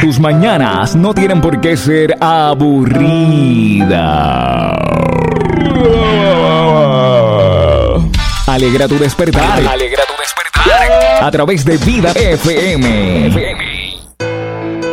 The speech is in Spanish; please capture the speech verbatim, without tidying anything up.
tus mañanas no tienen por qué ser aburridas. Alegra tu despertar. Alegra tu despertar. A través de Vida F M. F M.